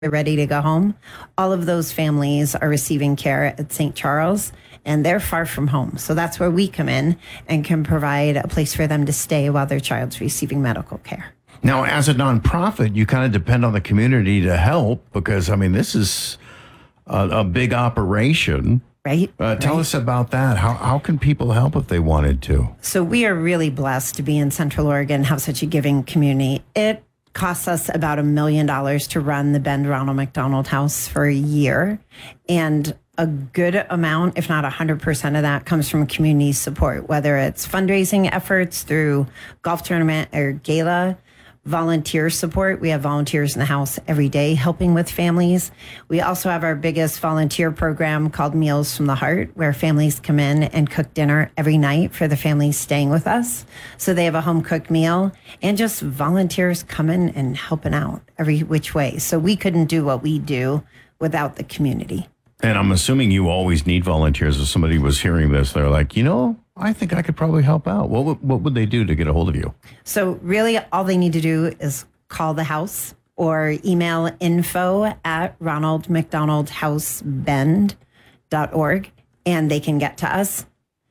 they're ready to go home. All of those families are receiving care at St. Charles, and they're far from home. So that's where we come in and can provide a place for them to stay while their child's receiving medical care. Now, as a nonprofit, you kind of depend on the community to help because, I mean, this is a big operation. Right. Tell us about that. How can people help if they wanted to? So we are really blessed to be in Central Oregon, have such a giving community. It costs us about $1 million to run the Ben Ronald McDonald House for a year. And a good amount, if not 100% of that, comes from community support, whether it's fundraising efforts through golf tournament or gala, volunteer support. We have volunteers in the house every day helping with families. We also have our biggest volunteer program called Meals from the Heart, where families come in and cook dinner every night for the families staying with us. So they have a home cooked meal and just volunteers coming and helping out every which way. So we couldn't do what we do without the community. And I'm assuming you always need volunteers. If somebody was hearing this, they're like, I think I could probably help out. What would they do to get a hold of you? So really all they need to do is call the house or email info@ronaldmcdonaldhousebend.org and they can get to us.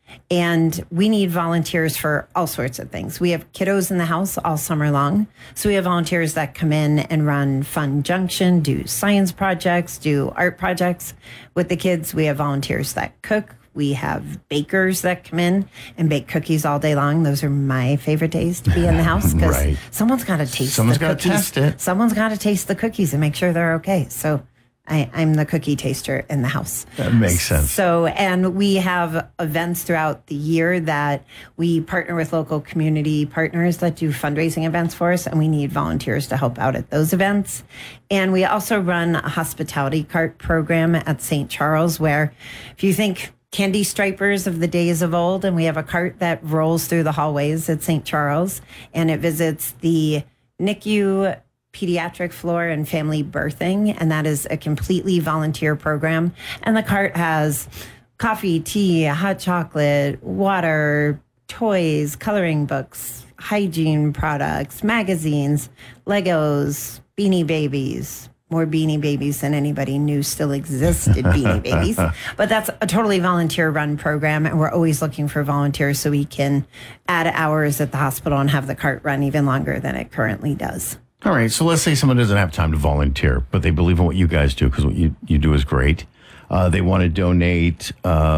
And we need volunteers for all sorts of things. We have kiddos in the house all summer long. So we have volunteers that come in and run Fun Junction, do science projects, do art projects with the kids. We have volunteers that cook. We have bakers that come in and bake cookies all day long. Those are my favorite days to be in the house because Right. Someone's got to taste the cookies. Someone's got to test it. Someone's got to taste the cookies and make sure they're okay. So I'm the cookie taster in the house. That makes sense. So, and we have events throughout the year that we partner with local community partners that do fundraising events for us, and we need volunteers to help out at those events. And we also run a hospitality cart program at St. Charles, where if you think candy stripers of the days of old, and we have a cart that rolls through the hallways at St. Charles, and it visits the NICU, pediatric floor, and family birthing, and that is a completely volunteer program. And the cart has coffee, tea, hot chocolate, water, toys, coloring books, hygiene products, magazines, Legos, Beanie Babies. More Beanie Babies than anybody knew still existed, Beanie Babies. But that's a totally volunteer-run program, and we're always looking for volunteers so we can add hours at the hospital and have the cart run even longer than it currently does. All right. So let's say someone doesn't have time to volunteer, but they believe in what you guys do because what you do is great. They want to donate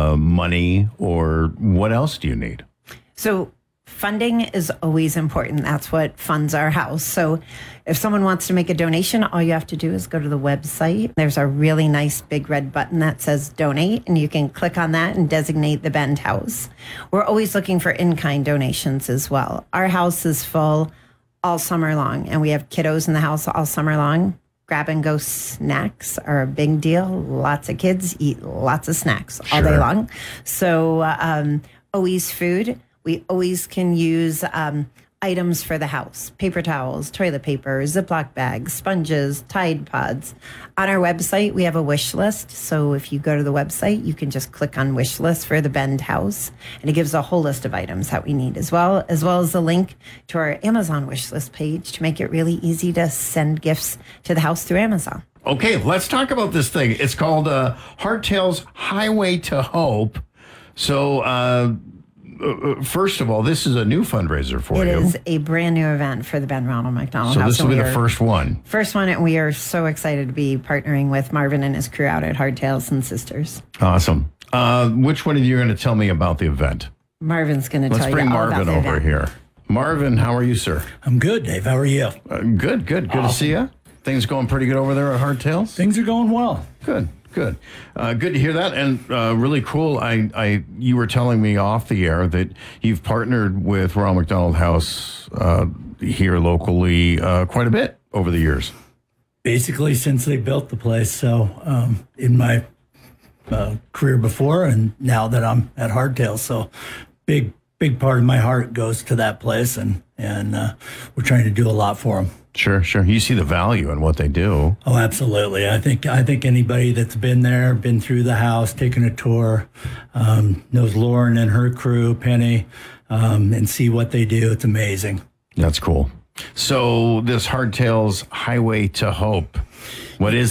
money, or what else do you need? So funding is always important. That's what funds our house. So if someone wants to make a donation, all you have to do is go to the website. There's a really nice big red button that says donate, and you can click on that and designate the Bend House. We're always looking for in-kind donations as well. Our house is full all summer long, and we have kiddos in the house all summer long. Grab and go snacks are a big deal. Lots of kids eat lots of snacks all day long. So always food. We always can use items for the house: paper towels, toilet paper, Ziploc bags, sponges, Tide Pods. On our website, we have a wish list. So if you go to the website, you can just click on wish list for the Bend House, and it gives a whole list of items that we need, as well as the link to our Amazon wish list page to make it really easy to send gifts to the house through Amazon. Okay, let's talk about this thing. It's called Hardtail's Highway to Hope. So, first of all, this is a new fundraiser for you. It is a brand new event for the Ben Ronald McDonald House. So this will be the first one. First one, and we are so excited to be partnering with Marvin and his crew out at Hardtails and Sisters. Awesome. Which one of you are going to tell me about the event? Marvin's going to tell you all about the event. Let's bring Marvin over here. Marvin, how are you, sir? I'm good, Dave. How are you? Good. Good to see you. Things going pretty good over there at Hardtails? Things are going well. Good. Good to hear that, and really cool. You were telling me off the air that you've partnered with Ronald McDonald House here locally quite a bit over the years. Basically, since they built the place. So in my career before, and now that I'm at Hardtail, so big part of my heart goes to that place, and we're trying to do a lot for them. Sure. You see the value in what they do. Oh, absolutely. I think anybody that's been there, been through the house, taken a tour, knows Lauren and her crew, Penny, and see what they do. It's amazing. That's cool. So this Hardtail's Highway to Hope, What is